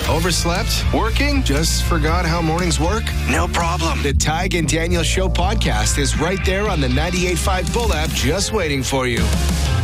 Overslept? Working? Just forgot how mornings work? No problem. The Tig and Daniel Show podcast is right there on the 98.5 Bull app just waiting for you.